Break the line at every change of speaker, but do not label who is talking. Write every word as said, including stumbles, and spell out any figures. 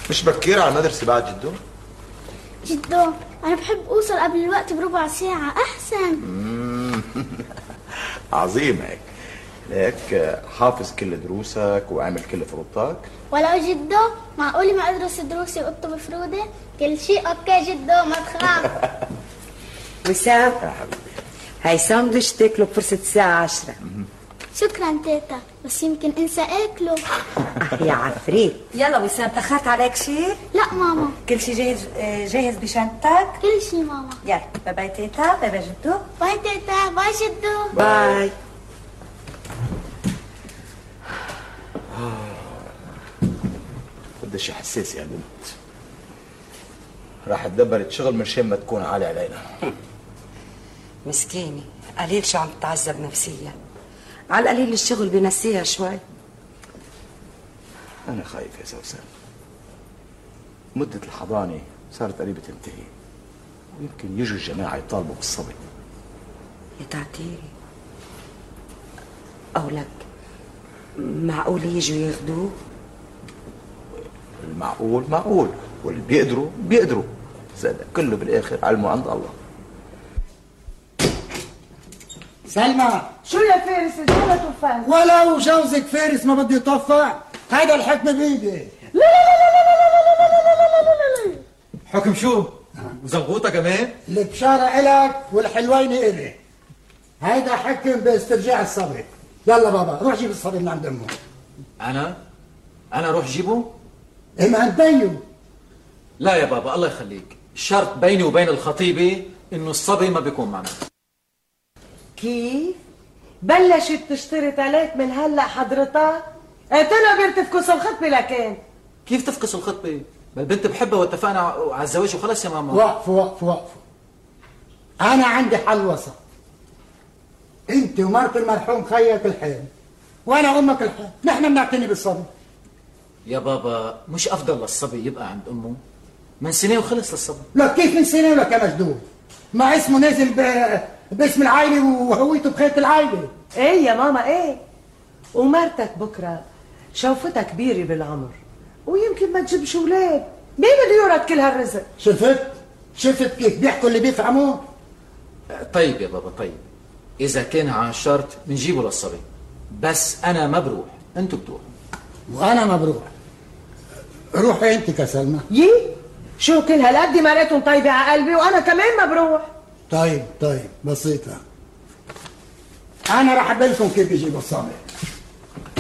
مش بكير على المدرسة بعد جدو؟
جدو أنا بحب أوصل قبل الوقت بربع ساعة أحسن.
عظيم. هيك هيك حافظ كل دروسك وعامل كل فروضتك.
ولو جدو معقولي ما أدرس دروسي وأكتب فروضي؟ كل شيء أوكي جدو ما تخاف.
وسام
يا حبيبي
هاي ساندويتش تاكله بفرصة الساعة عشرة.
شكرا تيتا، بس يمكن انسى اكله.
يا عفريت.
يلا وسام، تأخرت عليك شيء؟
لا ماما.
كل شيء جاهز جاهز بشنطتك؟
كل شيء ماما.
يلا باي باي تيتا، باي باي جدو.
باي تيتا، باي جدو.
باي.
قديش حساس يا بنت. راح تدبرت شغل من شان ما تكون عالي علينا.
مسكينة قليل شو عم تتعذب نفسيا، على القليل الشغل بنسيها شوي.
أنا خايف يا سوسن، مدة الحضانة صارت قريبة تنتهي ويمكن يجوا الجماعة يطالبوا بالصبي.
يا تعتيري أو لك معقول يجوا ياخدوه؟
المعقول معقول واللي بيقدروا بيقدروا، زاد كله بالآخر علمه عند الله.
سلمى
شو يا فارس الجولة توفان؟
ولو جوزك فارس ما بده يطفع، هيدا الحكم بيدي.
لا لا لا لا لا لا لا لا لا لا لا.
حكم شو؟ وزغوطة كمان؟
البشارة إلك والحلوين إلي. هيدا حكم باسترجاع الصبي. يلا بابا روح جيب الصبي من عند أمه.
أنا؟ أنا أروح جيبه؟
إيه ما أنت بيو.
لا يا بابا الله يخليك، الشرط بيني وبين الخطيبة إنه الصبي ما بيكون معنا.
كيف؟ بلشت تشترط عليك من هلا حضرتك؟ قلتلها بيرتفكوا الخطبة لكن.
كيف تفكسوا الخطبة؟ البنت بحبها واتفقنا على الزواج وخلص يا ماما.
وقفوا وقفوا وقفوا. أنا عندي حل وسط. أنت ومرت المرحوم خيك الحين، وأنا أمك الحين، نحن بنعتني بالصبي.
يا بابا مش أفضل للصبي يبقى عند أمه؟ من سنة وخلص للصبي.
لا كيف من سنة لك يا مجدود؟ ما اسمه نازل ب... باسم العائلة وهويته بخيط العائلة.
ايه يا ماما ايه، ومرتك بكرة شوفتها كبيرة بالعمر ويمكن ما تجيبش اولاد، مين بده يورد كل هالرزق؟
شفت؟ شفت كيف بيحكوا اللي بيفهموا؟
طيب يا بابا طيب، إذا كان عن شرط بنجيبه للصبي، بس أنا ما بروح، أنتوا بتروحوا.
وأنا ما بروح. روحي أنت كسلمى.
يي شو كل هالقد مراتهم طيبة على قلبي وأنا كمان ما بروح.
طيب طيب بسيطة. أنا راح أقول لكم كيف يجيبوا الصبي.